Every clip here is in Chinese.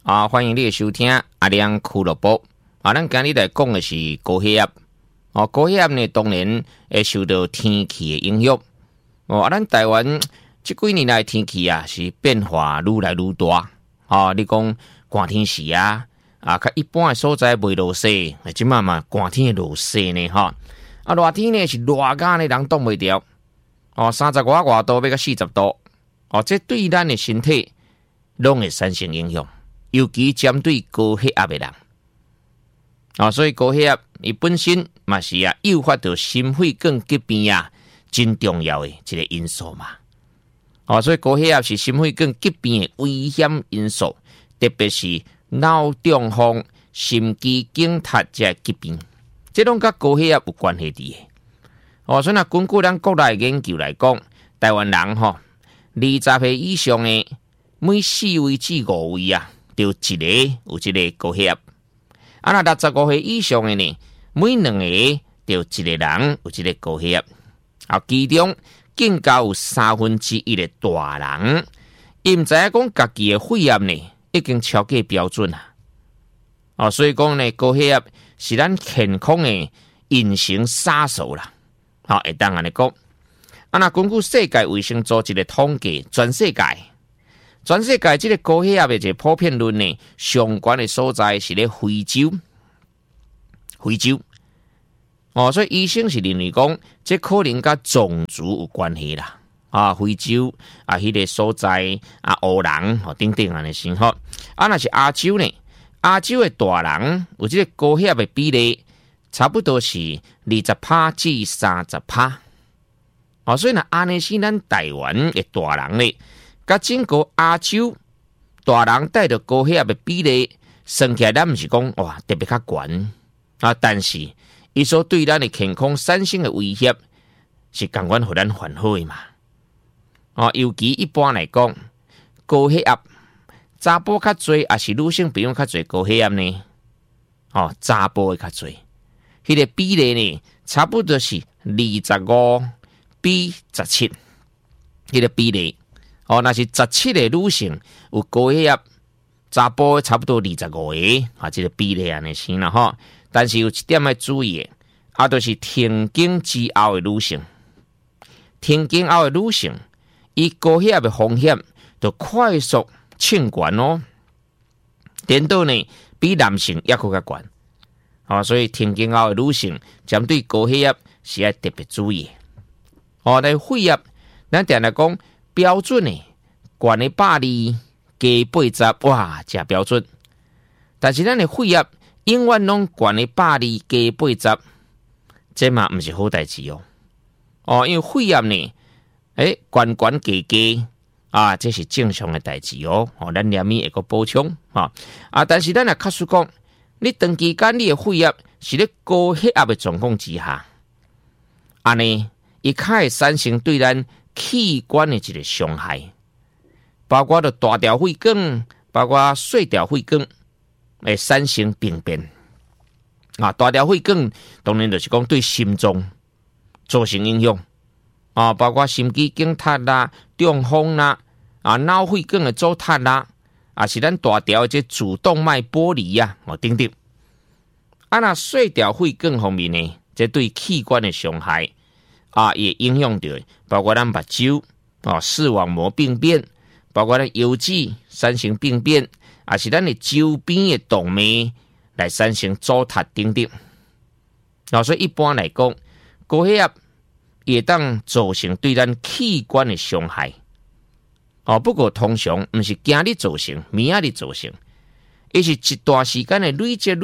欢迎你的收听阿亮俱乐部。咱今日来讲的是高血压。高血压呢，当然会受到天气的影响。咱台湾这几年来天气啊是变化愈来愈大。你讲寒天时较一般的所在未落雪，即嘛寒天落雪呢热天呢是热甲呢人挡袂牢。30外度要到40度。这对咱的身体拢会产生影响，尤其针对高血压的人。所以高血压伊本身嘛是诱发到心血管疾病真重要的一个因素嘛。所以高血压是心血管疾病的危险因素，特别是脑中风、心肌梗塞这疾病，这拢甲高血压有关系的。所以根据咱国内研究来讲，台湾人20岁以上的每4位至5位就一个有这个高血压。那65岁以上的呢，每2个就一个人有这个高血压。其中更加有1/3的大人，伊唔知影讲家己的血压呢已经超过标准啦。所以讲呢，高血压是咱健康的隐形杀手啦。会当安尼讲。那根据世界卫生组织的统计，全世界这个高血压的一个普遍率呢，上悬的所在是咧非洲。所以医生是认为讲，这可能跟种族有关系啦。非洲迄个所在黑人等等安尼先好。那是亚洲呢？亚洲的大人有这个高血压的比例，差不多是20%至30%。所以安尼是咱台湾的大人呢，甲整个亚洲大人带着高血压的比例，算起来咱毋是讲哇特别较悬但是伊所对咱的健康产生的威胁是同款互咱烦恼的嘛。尤其一般来讲，高血压查甫较多，还是女性朋友较多高血压呢？查甫的较多，迄个比例呢，差不多是25比17，迄个比例。那是17个女性有高血压，查甫差不多25个这个比例安尼先啦但是有一点要注意的，就是停经之后的女性，停经后的女性，伊高血压的风险就快速升悬颠倒呢比男性也更加悬。所以停经后的女性针对高血压是要特别注意。但血压咱定来讲标准呢，悬的120加80，哇，这标准。但是咱的血压永远拢悬的120加80，这嘛不是好代志因为血压呢，悬加这是正常的代志咱下面会个补充但是咱也假使讲，你长期间你的血压是咧高血压的状况之下，安尼伊较会产生对咱器官的一个伤害，包括了大条血管，包括细条血管会产生病变。大条血管当然就是讲对心脏造成影响包括心肌梗塞啦、中风啦、脑血管的阻塞啦，是咱大条的这主动脉剥离等等。那细条血管方面呢，这对器官的伤害也影响到，包括咱目睭视网膜病变，包括咱腰子产生病变，是咱的周边的动脉来产生阻塞等等。所以一般来讲，高血压也当造成对咱器官的伤害。不过通常不是今日造成，明仔日造成，而是一段时间的累积，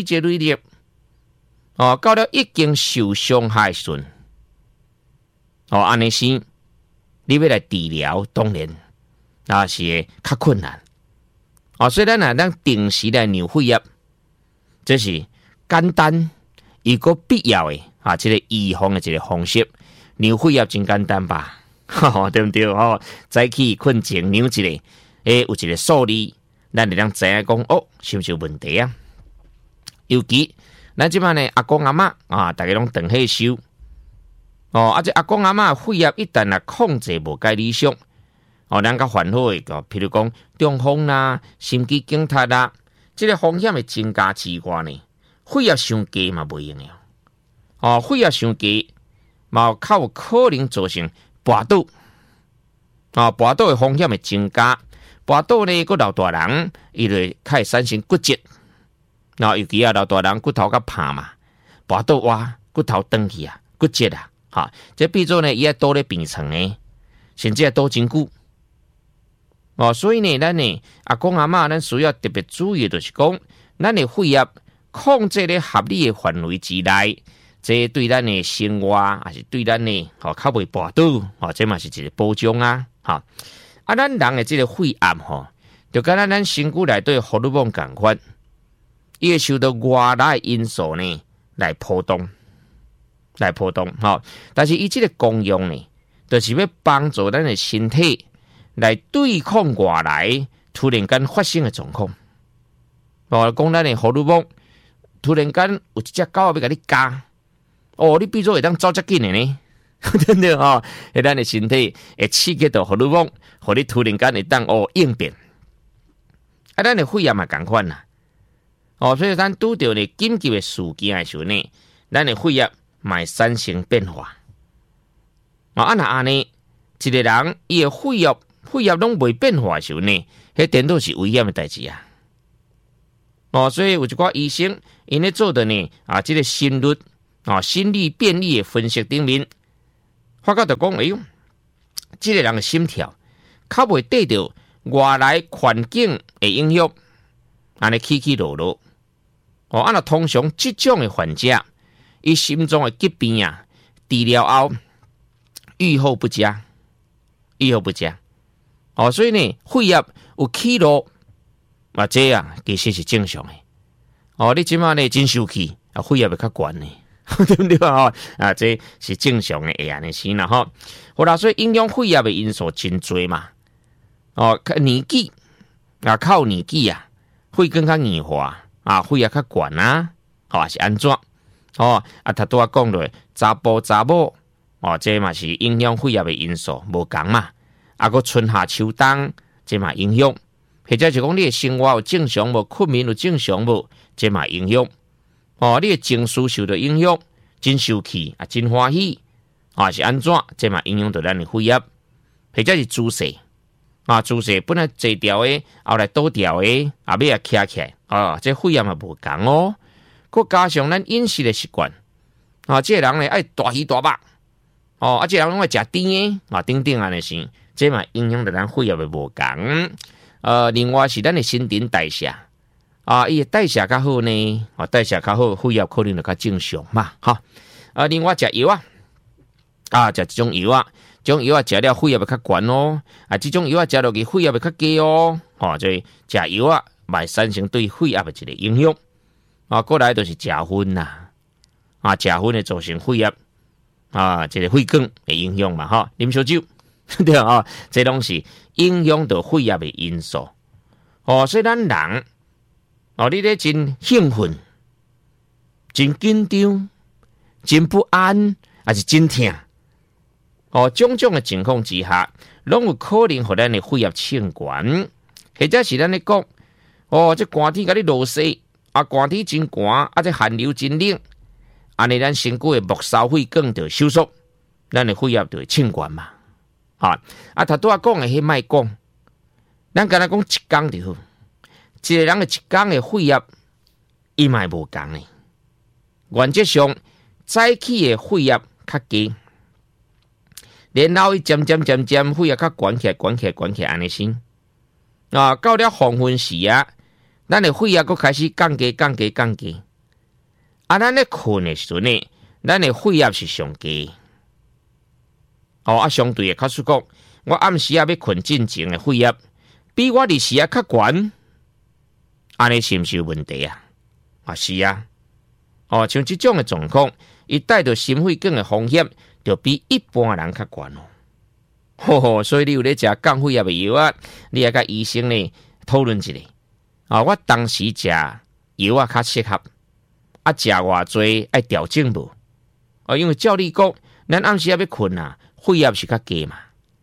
到了已经受伤害时，安尼先，你要来治疗，当然是较困难。所以咱定时来量血压，这是简单又个必要的这个预防的一个方式。量血压真简单吧？对不对？早起困前量一个，有一个数字，咱就能知影讲是不是有问题啊？尤其咱即摆呢，阿公阿嬷大家拢长岁寿这阿公阿嬷血压一旦控制无介理想， 咱较烦恼的个，譬如讲中风啦、心肌梗塞啦，这个风险会增加之外呢，血压伤低嘛袂用了。血压伤低嘛较有可能造成跋倒。跋倒的风险会增加，跋倒呢，个老大人伊就较会产生骨折。尤其老大人骨头较胖嘛，跋倒哇，骨头断去啊，骨折啊，这变做呢，伊要倒咧病床呢，甚至要倒真久。所以呢，咱呢阿公阿嬷，咱需要特别注意，就是讲，咱的血压控制咧合理的范围之内，这对咱的生活还是对咱呢，较袂跋倒，这嘛是一个保障啊，咱人的这个血压就跟咱身躯内底荷尔蒙同款，伊会受到外来因素呢来波动，但是伊这个功用呢，就是要帮助咱的身体来对抗外来突然间发生的状况。讲咱的荷尔蒙突然间有一只狗要甲你咬，你比如会当走遮紧的呢，真的咱的身体会刺激到荷尔蒙，互你突然间会当应变。咱的血压嘛同款啦。所以咱拄到呢紧急的事件的时候呢，咱的血压嘛会产生变化。那安尼，一个人伊的血压拢未变化的时候呢，迄颠倒是危险的代志啊。所以有一寡医生因咧做的呢这个心率心率变异的分析顶面，发觉就讲，这个人的心跳较袂得到外来环境的影响，安尼起起落落。那通常这种的患者，伊心脏的疾病治疗后预后不佳。所以呢，血压有起落，这其实是正常的。你即马呢真受气，血压会较悬呢，对不对这是正常的，会安尼先啦好啦，所以影响血压的因素真多嘛。年纪靠年纪血更较硬化血压较悬还是安怎？他拄仔讲落查甫查某这嘛是影响血压的因素无同嘛。个春夏秋冬这嘛影响，或者是讲你的生活有正常无，困眠有正常无，这嘛影响。你的情绪受到影响，真受气真欢喜是安怎？这嘛影响到咱的血压，或者是姿势姿势本来坐调的，后来倒调的，后尾徛起来这血压嘛无同佮加上咱饮食的习惯这个人呢爱大鱼大肉这个人拢爱食甜的等安尼是。这嘛影响到咱血压的无同。另外是咱的新陈代谢伊的代谢较好呢，代谢较好，血压可能就较正常嘛另外食药食这种药这种药食了血压会较悬这种药食落去血压会较低所以食药嘛产生对血压的一个影响过来就是食薰啦食薰会造成血压这个血管的影响嘛啉烧酒对这拢是影响到血压的因素所以咱人你咧真兴奋、真紧张、真不安，还是真痛种种的情况之下，拢有可能互咱的血压升悬，或者是咱咧讲这寒天甲你落雪寒天真寒这寒流真冷，安尼咱身躯的末梢血管就收缩，咱的血压就会升悬嘛他拄仔讲的迄莫讲，咱敢若讲一天就好，一个人的一天的血压伊嘛无同的，原则上早起的血压较低，然后伊渐渐血压较悬起来安尼先到了黄昏时咱的血压佫开始降低咱咧困的时阵呢，咱的血压是上低相对的假使讲我暗时要困进前的血压比我日时较悬，安尼是毋是有问题是像这种的状况，伊带到心血管的风险就比一般人较悬所以你有咧食降血压的药你要甲医生呢讨论一下我当时食药较适合食偌济爱调整无因为照你讲咱暗时要困血压是较低嘛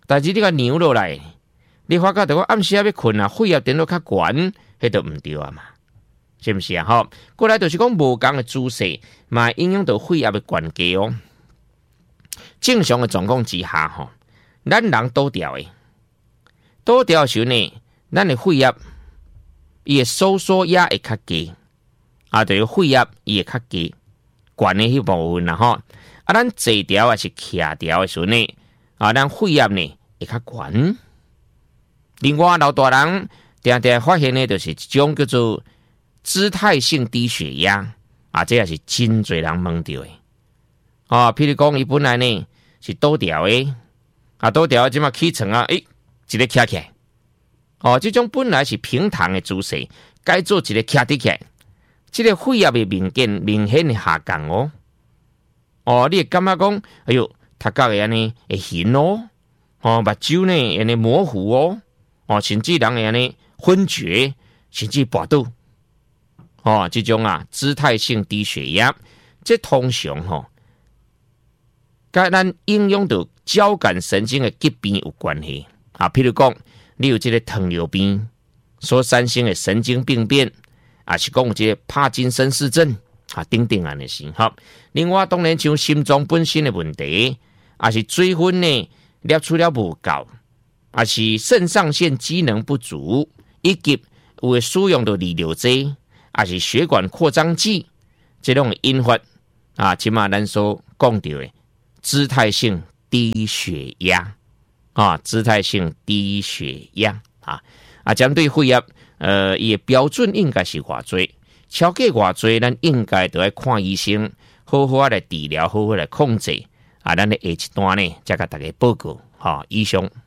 但是你甲扭落来，你发觉到我暗时要困啊，血压点到较悬，迄都毋对啊嘛，是毋是啊？吼，过来就是讲无共的姿势，嘛影响到血压的悬低哦。正常的状况之下，吼，咱人倒调的，倒调的时候呢，咱的血压伊的收缩压会较低，啊，就是血压伊会较低，悬的迄部分啦，吼。啊，咱坐调还是徛调的时候呢，啊，咱血压呢会较悬。另外，老大人常常发现呢，就是一种叫做姿态性低血压，啊，这也是真侪人懵到的。啊，譬如讲，伊本来呢是倒调的，啊，倒调即马起床啊，一个徛起来，哦，这种本来是平躺的姿势，改做一个徛起来，这个血压的明显的下降哦。哦，你会感觉讲，哎呦，头壳会安尼会晕哦，哦，目睭呢安尼模糊哦，哦，甚至人会安尼昏厥，甚至跋倒，哦，这种啊姿态性低血压，这通常吼，甲咱影响到交感神经的疾病有关系啊。譬如讲，你有这个糖尿病所产生的神经病变，啊，是讲有这个帕金森氏症。啊，等等安尼是好。另外，当然像心脏本身的问题，啊是水分呢摄取了无够，啊是肾上腺机能不足，以及有使用到利尿剂，啊是血管扩张剂，这种引发啊，即马咱所讲到的姿态性低血压啊，姿态性低血压啊，针对血压，伊的标准应该是偌多。超过偌济，咱应该都要看医生，好好来治疗，好好来控制。啊，咱的下一段呢，再甲大家报告。以上。